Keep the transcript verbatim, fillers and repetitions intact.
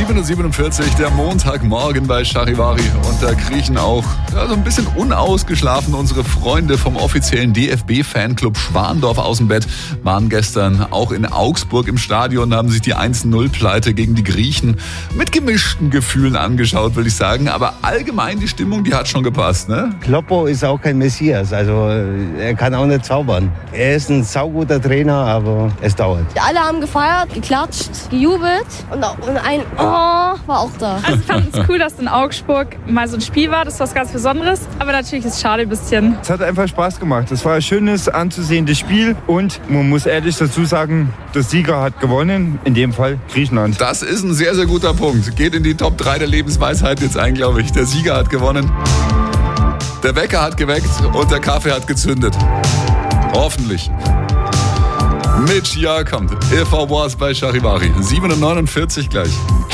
sieben Uhr siebenundvierzig, der Montagmorgen bei Charivari. Und da kriechen auch ja, so ein bisschen unausgeschlafen unsere Freunde vom offiziellen D F B-Fanclub Schwandorf aus dem Bett. Waren gestern auch in Augsburg im Stadion, haben sich die eins null Pleite gegen die Griechen mit gemischten Gefühlen angeschaut, würde ich sagen. Aber allgemein die Stimmung, die hat schon gepasst, ne? Kloppo ist auch kein Messias, also er kann auch nicht zaubern. Er ist ein sauguter Trainer, aber es dauert. Alle haben gefeiert, geklatscht, gejubelt und, auch, und ein Oh war auch da. Also ich fand es cool, dass in Augsburg mal so ein Spiel war, das war was ganz Besonderes, aber natürlich ist es schade ein bisschen. Es hat einfach Spaß gemacht. Es war ein schönes, anzusehendes Spiel und man muss ehrlich dazu sagen, der Sieger hat gewonnen, in dem Fall Griechenland. Das ist ein sehr, sehr guter Punkt. Geht in die Top drei der Lebensweisheit jetzt ein, glaube ich. Der Sieger hat gewonnen, der Wecker hat geweckt und der Kaffee hat gezündet. Hoffentlich. Mitch, ja, kommt. If I was bei Charivari. sieben Uhr neunundvierzig gleich.